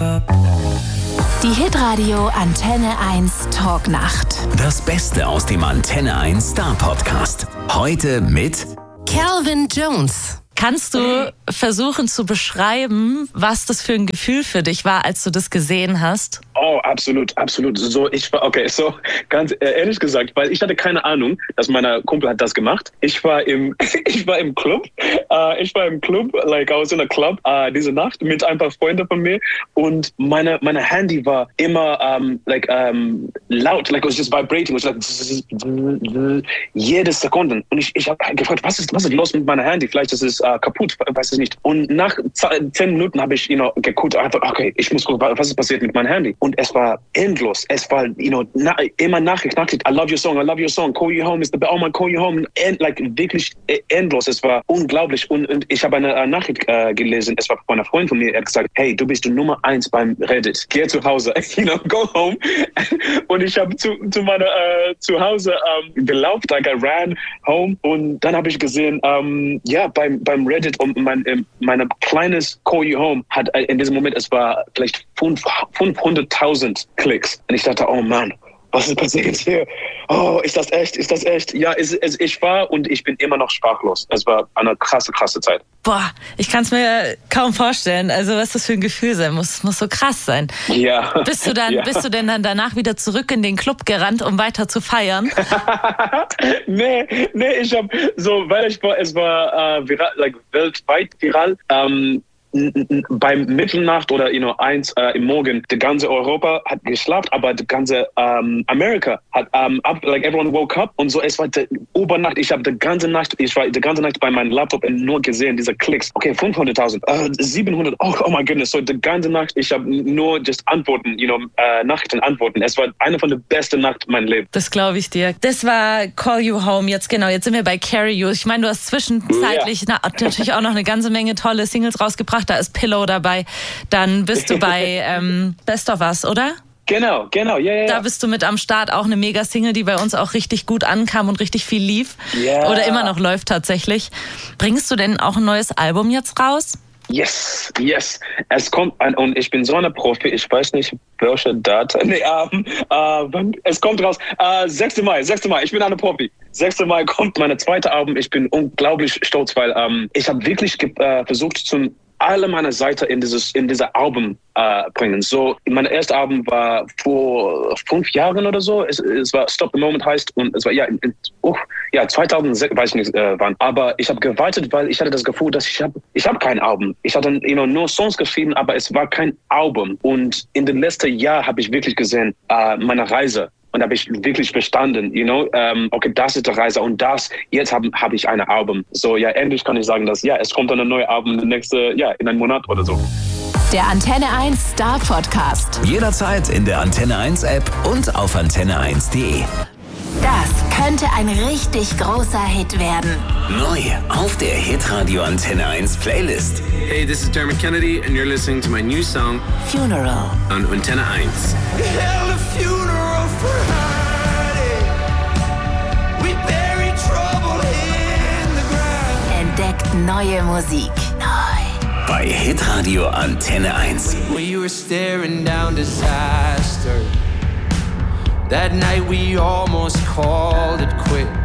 Die Hitradio Antenne 1 Talknacht. Das Beste aus dem Antenne 1 Star Podcast. Heute mit Calvin Jones. Kannst du versuchen zu beschreiben, was das für ein Gefühl für dich war, als du das gesehen hast? Oh, absolut. So, ganz ehrlich gesagt, weil ich hatte keine Ahnung, dass mein Kumpel hat das gemacht. Ich war im Club. I was in a club diese Nacht mit ein paar Freunden von mir und meine Handy war immer laut, like it was just vibrating, it was like jede Sekunde. Und ich habe gefragt, was ist los mit meinem Handy? Vielleicht ist es kaputt, weiß ich nicht. Und nach 10 Minuten habe ich geguckt, okay, ich muss gucken, was ist passiert mit meinem Handy. Und es war endlos. Es war, immer Nachricht. I love your song, call you home, call you home. Wirklich endlos. Es war unglaublich. Und ich habe eine Nachricht gelesen. Es war von einer Freundin von mir. Er hat gesagt, hey, du bist die Nummer 1 beim Reddit. Geh zu Hause. Go home. Und ich habe zu meiner zu Hause gelaufen. I ran home. Und dann habe ich gesehen, beim Reddit und mein kleines Call You Home hat in diesem Moment, es war vielleicht 500.000 Klicks. Und ich dachte, oh Mann, was ist passiert hier? Oh, ist das echt? Ja, ich war und ich bin immer noch sprachlos. Es war eine krasse Zeit. Boah, ich kann es mir kaum vorstellen. Also was das für ein Gefühl sein muss. Muss so krass sein. Ja. Bist du denn dann danach wieder zurück in den Club gerannt, um weiter zu feiern? Nee, ich habe so, weil es war weltweit viral. Beim Mitternacht oder 1 im Morgen, die ganze Europa hat geschlafen, aber die ganze Amerika hat everyone woke up und so. Es war die Übernacht. Ich war die ganze Nacht bei meinem Laptop und nur gesehen diese Klicks. Okay, 500.000, 700. Oh my goodness. So die ganze Nacht. Ich habe nur just Antworten, Nachrichten antworten. Es war eine von den besten Nachten meines Lebens. Das glaube ich dir. Das war Call You Home. Jetzt sind wir bei Carry You. Ich meine, du hast zwischenzeitlich natürlich auch noch eine ganze Menge tolle Singles rausgebracht. Da ist Pillow dabei. Dann bist du bei Best of Us, oder? Genau, ja. Da bist du mit am Start, auch eine Mega-Single, die bei uns auch richtig gut ankam und richtig viel lief. Yeah. Oder immer noch läuft tatsächlich. Bringst du denn auch ein neues Album jetzt raus? Yes. Es kommt an und ich bin so eine Profi, ich weiß nicht, welche Datum. Es kommt raus. 6. Mai. Ich bin eine Profi. 6. Mai kommt mein zweites Album. Ich bin unglaublich stolz, weil ich habe wirklich versucht, alle meine Seiten in dieses Album bringen. So, mein erstes Album war vor 5 Jahren oder so. Es war Stop the Moment heißt und es war 2006, weiß ich nicht wann. Aber ich habe gewartet, weil ich hatte das Gefühl, dass ich habe kein Album. Ich hatte nur Songs geschrieben, aber es war kein Album. Und in den letzten Jahren habe ich wirklich gesehen, meine Reise. Und habe ich wirklich verstanden, okay, das ist die Reise und jetzt habe ich ein Album. So, ja, endlich kann ich sagen, dass, es kommt dann ein neues Album in einem Monat oder so. Der Antenne 1 Star Podcast. jederzeit in der Antenne 1 App und auf antenne1.de. Das könnte ein richtig großer Hit werden. Neu auf der Hitradio Antenne 1 Playlist. Hey, this is Dermot Kennedy and you're listening to my new song Funeral. on Antenne 1. Entdeckt neue Musik. Bei Hitradio Antenne 1. We were staring down disaster. That night we almost called it quits.